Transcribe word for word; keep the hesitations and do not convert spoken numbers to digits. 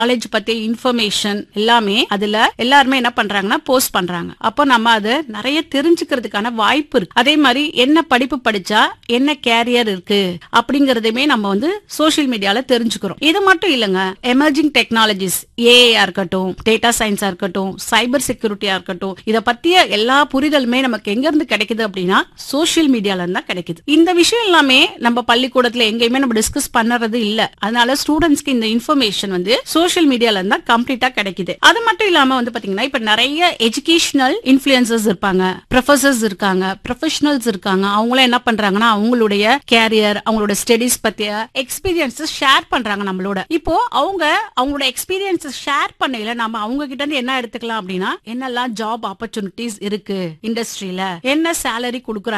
College பத்தி information எல்லாமே அதுல எல்லாருமே என்ன பண்றாங்கன்னா போஸ்ட் பண்றாங்க. அப்போ நம்ம அதை நிறைய தெரிஞ்சுக்கிறதுக்கான வாய்ப்பு இருக்கு. அதே மாதிரி என்ன படிப்பு படிச்சா என்ன கேரியர் இருக்கு அப்படிங்கறதையுமே நம்ம வந்து சோசியல் மீடியால தெரிஞ்சுக்கிறோம். இது மட்டும் இல்லங்க, எமர்ஜிங் டெக்னாலஜிஸ் ஏஐயா இருக்கட்டும், டேட்டா சயின்ஸா இருக்கட்டும், சைபர் செக்யூரிட்டியா இருக்கட்டும், இத பத்திய எல்லா புரிதலுமே நமக்கு எங்க இருந்து கிடைக்குது அப்படின்னா சோசியல் மீடியால இருந்தா கிடைக்குது. இந்த விஷயம் எல்லாமே நம்ம பள்ளிக்கூடத்துல எங்கேயுமே நம்ம டிஸ்கஸ் பண்ணறது இல்ல. அதனால ஸ்டூடெண்ட்ஸ்க்கு இந்த இன்ஃபர்மேஷன் வந்து சோசியல் மீடியால இருந்தா கம்ப்ளீட்டா கிடைக்குது. அது மட்டும் இல்லாம வந்து பாத்தீங்கன்னா இப்ப நிறைய எஜுகேஷனல் இன்ஃபுளுசர்ஸ் இருப்பாங்க, ப்ரொஃபசர்ஸ் இருக்காங்க, ப்ரொஃபஷனல்ஸ் இருக்காங்க. அவங்களும் என்ன பண்றாங்கன்னா அவங்களுடைய கேரியர், அவங்களோட ஸ்டடிஸ் பத்திய எக்ஸ்பீரியன்ஸஸ் ஷேர் பண்றாங்க நம்மளோட. இப்போ அவங்க அவங்களோட எக்ஸ்பீரியன்ஸஸ் ஷேர் பண்ணல நம்ம அவங்க கிட்ட இருந்து என்ன எடுத்துக்கலாம் அப்படின்னா என்னெல்லாம் ஜாப் ஆப்பர்ச்சுனிட்டிஸ் இருக்கு இண்டஸ்ட்ரியில, என்ன சேலரி கொடுக்குறாங்க,